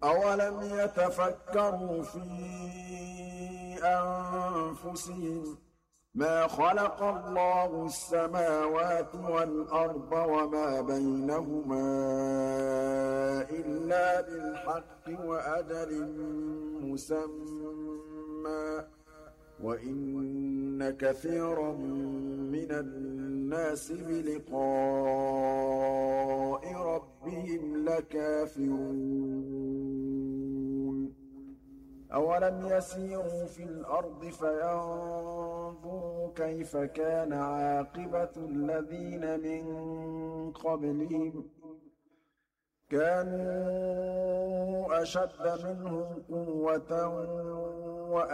أَوَلَمْ يَتَفَكَّرُوا فِي أَنفُسِهِم مَّا خَلَقَ اللَّهُ السَّمَاوَاتِ وَالْأَرْضَ وَمَا بَيْنَهُمَا إِلَّا بِالْحَقِّ وَأَجَلٍ مُّسَمًّى ۗ وَإِنَّ كَثِيرًا مِّنَ النَّاسِ بِلِقَاءِ رَبِّهِمْ لَكَافِرُونَ أَوَلَمْ يَسِيرُوا فِي الْأَرْضِ فَيَنظُرُوا كَيْفَ كَانَ عَاقِبَةُ الَّذِينَ مِن قَبْلِهِمْ ۚ كَانُوا أَشَدَّ مِنْهُمْ قُوَّةً